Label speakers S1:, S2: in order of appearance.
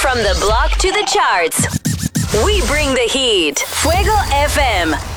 S1: From the block to the charts, we bring the heat. Fuego FM.